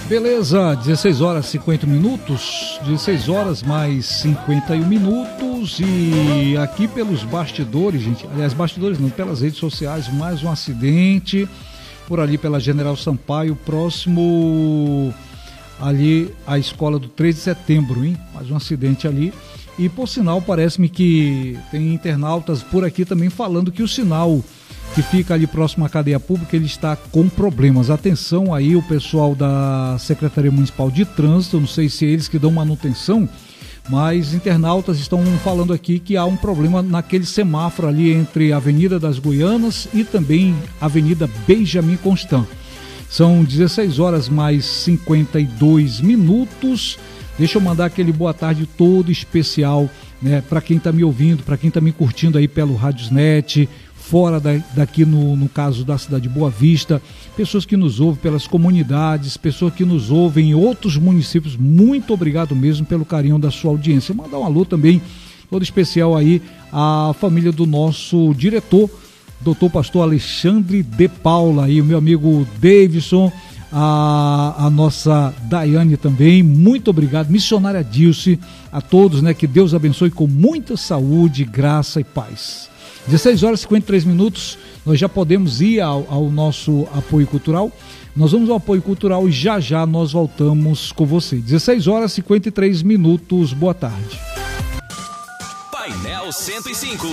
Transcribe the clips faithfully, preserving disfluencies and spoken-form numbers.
Beleza, dezesseis horas e cinquenta minutos, dezesseis horas mais cinquenta e um minutos, e aqui pelos bastidores, gente, aliás, bastidores não, pelas redes sociais, mais um acidente, por ali pela General Sampaio, próximo ali à escola do três de setembro, hein? Mais um acidente ali, e por sinal parece-me que tem internautas por aqui também falando que o sinal que fica ali próximo à cadeia pública, ele está com problemas. Atenção aí, o pessoal da Secretaria Municipal de Trânsito, não sei se é eles que dão manutenção, mas internautas estão falando aqui que há um problema naquele semáforo ali entre a Avenida das Guianas e também a Avenida Benjamin Constant. São dezesseis horas mais cinquenta e dois minutos. Deixa eu mandar aquele boa tarde todo especial, né, para quem está me ouvindo, para quem está me curtindo aí pelo Radiosnet, fora da, daqui no, no caso da cidade de Boa Vista, pessoas que nos ouvem pelas comunidades, pessoas que nos ouvem em outros municípios, muito obrigado mesmo pelo carinho da sua audiência. Mandar um alô também, todo especial aí, à família do nosso diretor, doutor pastor Alexandre de Paula, e o meu amigo Davidson, a, a nossa Daiane também, muito obrigado, missionária Dilce, a todos, né, que Deus abençoe com muita saúde, graça e paz. dezesseis horas e cinquenta e três minutos, nós já podemos ir ao, ao nosso apoio cultural. Nós vamos ao apoio cultural e já já nós voltamos com você. dezesseis horas e cinquenta e três minutos, boa tarde. Painel cento e cinco.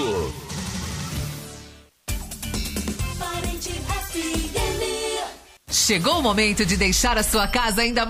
Chegou o momento de deixar a sua casa ainda